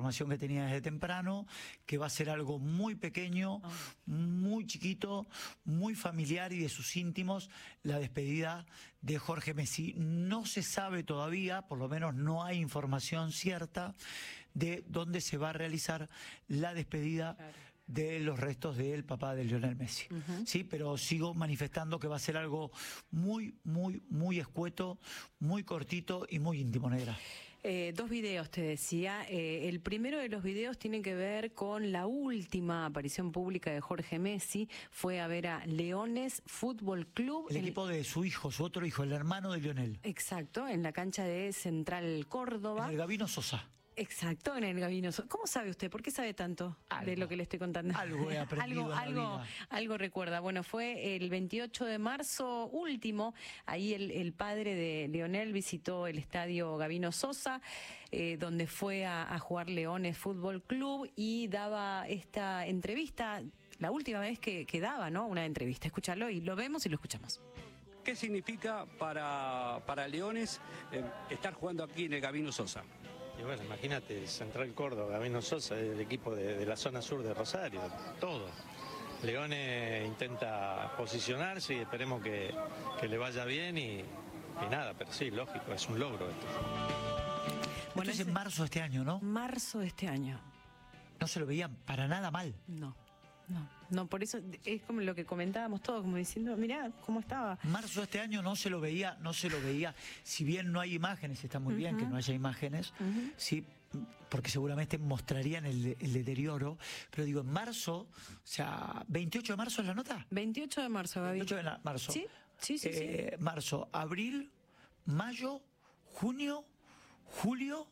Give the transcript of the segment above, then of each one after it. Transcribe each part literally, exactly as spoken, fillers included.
información que tenía desde temprano, que va a ser algo muy pequeño, oh. muy chiquito, muy familiar y de sus íntimos, la despedida de Jorge Messi. No se sabe todavía, por lo menos no hay información cierta de dónde se va a realizar la despedida claro. de los restos del papá de Lionel Messi. Uh-huh. Sí, pero sigo manifestando que va a ser algo muy, muy, muy escueto, muy cortito y muy íntimo, Negra. Eh, dos videos te decía. Eh, el primero de los videos tiene que ver con la última aparición pública de Jorge Messi. Fue a ver a Leones Fútbol Club. El en... equipo de su hijo, su otro hijo, el hermano de Lionel. Exacto, en la cancha de Central Córdoba. En el Gabino Sosa. Exacto, en el Gabino. ¿Cómo sabe usted? ¿Por qué sabe tanto algo, de lo que le estoy contando? Algo he aprendido algo, en la algo, vida. algo recuerda. Bueno, fue el veintiocho de marzo último. Ahí el, el padre de Lionel visitó el estadio Gabino Sosa, eh, donde fue a, a jugar Leones Fútbol Club y daba esta entrevista, la última vez que, que daba, ¿no? Una entrevista. Escúchalo y lo vemos y lo escuchamos. ¿Qué significa para, para Leones eh, estar jugando aquí en el Gabino Sosa? Y bueno, imagínate, Central Córdoba, Gabino Sosa, el equipo de, de la zona sur de Rosario, todo. Leones intenta posicionarse y esperemos que, que le vaya bien y, y nada, pero sí, lógico, es un logro esto. Bueno, esto es en marzo de este año, ¿no? Marzo de este año. No se lo veían para nada mal. No. No, no, por eso es como lo que comentábamos todos, como diciendo, mirá cómo estaba. Marzo de este año no se lo veía, no se lo veía. Si bien no hay imágenes, está muy uh-huh. bien que no haya imágenes, uh-huh. sí, porque seguramente mostrarían el, el deterioro. Pero digo, en marzo, o sea, ¿veintiocho de marzo es la nota? veintiocho de marzo, Gaby. veintiocho de marzo. Sí, sí, sí. Eh, sí. Marzo, abril, mayo, junio, julio,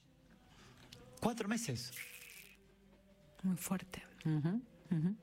cuatro meses. Muy fuerte. Uh-huh. Uh-huh.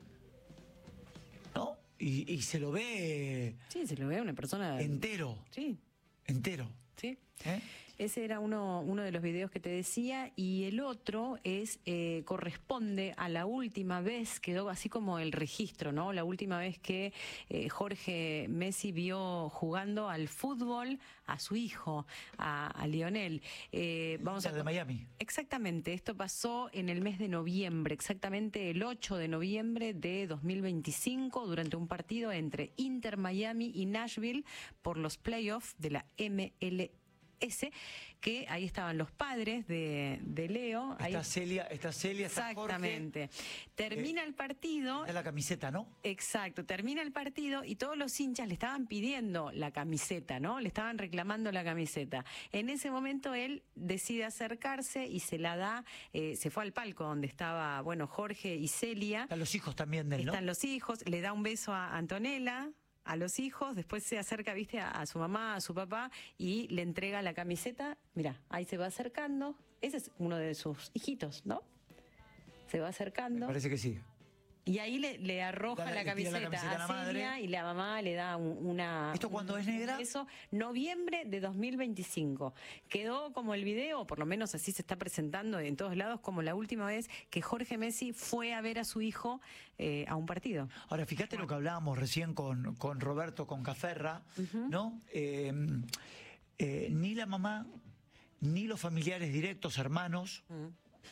¿No? Y, y se lo ve... Sí, se lo ve una persona... Entero. Sí. Entero. Sí. ¿Eh? Ese era uno, uno de los videos que te decía, y el otro es eh, corresponde a la última vez, quedó así como el registro, ¿no? La última vez que eh, Jorge Messi vio jugando al fútbol a su hijo, a, a Lionel. Eh, vamos a de Miami. Exactamente, esto pasó en el mes de noviembre, exactamente el ocho de noviembre de dos mil veinticinco, durante un partido entre Inter Miami y Nashville por los playoffs de la M L S, que ahí estaban los padres de, de Leo. Está ahí... Celia, está Celia, está Exactamente. Jorge. Termina eh, el partido. Es la camiseta, ¿no? Exacto, termina el partido y todos los hinchas le estaban pidiendo la camiseta, ¿no? Le estaban reclamando la camiseta. En ese momento él decide acercarse y se la da, eh, se fue al palco donde estaba, bueno, Jorge y Celia. Están los hijos también de él, ¿no? Están los hijos, le da un beso a Antonella, a los hijos, después se acerca, viste, a, a su mamá, a su papá, y le entrega la camiseta. Mira, ahí se va acercando. Ese es uno de sus hijitos, ¿no? Se va acercando. Me parece que sí. Y ahí le, le arroja Dale, la, le camiseta la camiseta a, a la Celia madre. Y la mamá le da un, una... ¿Esto cuándo es, Negra? Eso, noviembre de dos mil veinticinco. Quedó como el video, por lo menos así se está presentando en todos lados, como la última vez que Jorge Messi fue a ver a su hijo eh, a un partido. Ahora, fíjate bueno. lo que hablábamos recién con, con Roberto, con Caferra, uh-huh. ¿no? Eh, eh, ni la mamá, ni los familiares directos, hermanos... Uh-huh.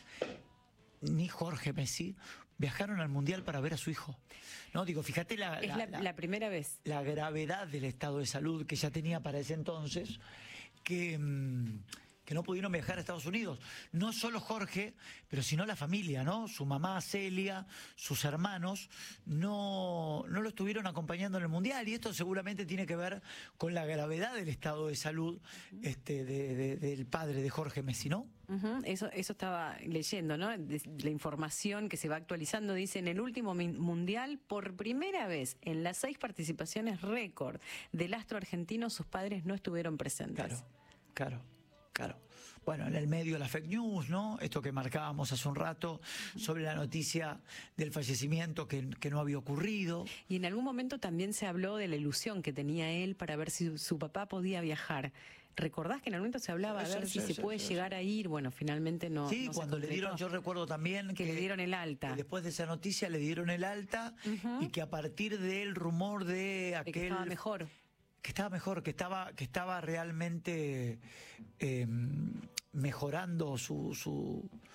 ni Jorge Messi viajaron al Mundial para ver a su hijo. No, digo, fíjate la... Es la, la, la primera vez. La gravedad del estado de salud que ya tenía para ese entonces, que... Mmm, que no pudieron viajar a Estados Unidos. No solo Jorge, pero sino la familia, ¿no? Su mamá Celia, sus hermanos, no, no lo estuvieron acompañando en el Mundial. Y esto seguramente tiene que ver con la gravedad del estado de salud este, de, de, del padre de Jorge Messi, ¿no? Uh-huh. Eso, eso estaba leyendo, ¿no? De, de la información que se va actualizando. Dice, en el último Mundial, por primera vez en las seis participaciones récord del astro argentino, sus padres no estuvieron presentes. Claro, claro. Claro. Bueno, en el medio la fake news, ¿no? Esto que marcábamos hace un rato sobre la noticia del fallecimiento que, que no había ocurrido. Y en algún momento también se habló de la ilusión que tenía él para ver si su papá podía viajar. ¿Recordás que en algún momento se hablaba a ver sí, si sí, se sí, puede sí, llegar sí. a ir? Bueno, finalmente no. Sí, no cuando le dieron, yo recuerdo también que, que le dieron el alta. Después de esa noticia le dieron el alta uh-huh. y que a partir del rumor de aquel. De que estaba mejor. Que estaba mejor, que estaba, que estaba realmente eh, mejorando su, su,